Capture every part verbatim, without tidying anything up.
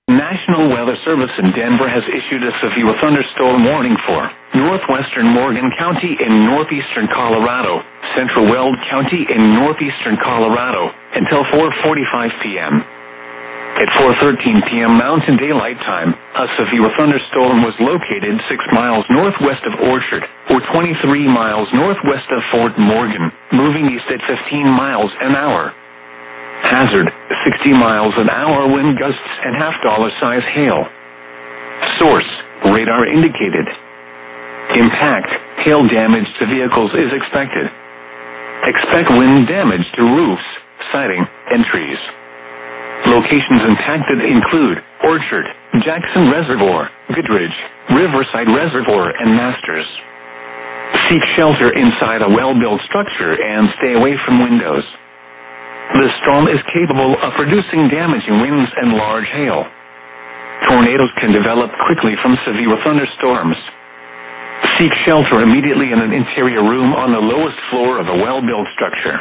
National Weather Service in Denver has issued a severe thunderstorm warning for northwestern Morgan County in northeastern Colorado, central Weld County in northeastern Colorado, until four forty-five p.m. At four thirteen p.m. Mountain Daylight Time, a severe thunderstorm was located six miles northwest of Orchard, or twenty-three miles northwest of Fort Morgan, moving east at fifteen miles an hour. Hazard, sixty miles an hour wind gusts and half-dollar size hail. Source, radar indicated. Impact, hail damage to vehicles is expected. Expect wind damage to roofs, siding, and trees. Locations impacted include Orchard, Jackson Reservoir, Goodridge, Riverside Reservoir, and Masters. Seek shelter inside a well-built structure and stay away from windows. The storm is capable of producing damaging winds and large hail. Tornadoes can develop quickly from severe thunderstorms. Seek shelter immediately in an interior room on the lowest floor of a well-built structure.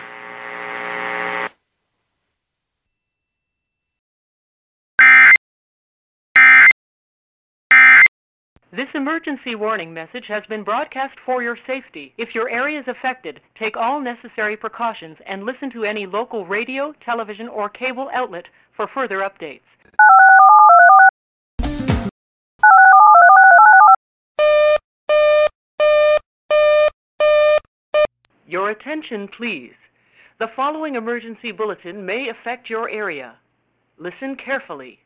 This emergency warning message has been broadcast for your safety. If your area is affected, take all necessary precautions and listen to any local radio, television, or cable outlet for further updates. Your attention, please. The following emergency bulletin may affect your area. Listen carefully.